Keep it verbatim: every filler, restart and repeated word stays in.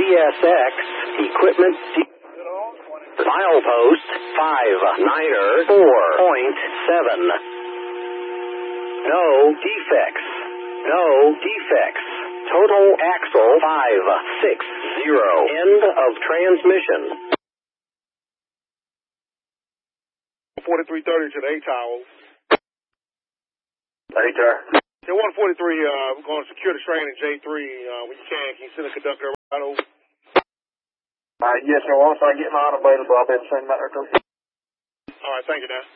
S X, equipment de- milepost five niner four point seven. No defects. No defects. Total axle five six zero. End of transmission. forty-three thirty to the A-Tower. A-Tower. Yeah, one forty-three, uh, we're going to secure the train in J three. Uh, when you can, can you send a conductor right over? Uh, yes, sir. Once I get mine available, I'll be able to send them out there. All right, thank you, now.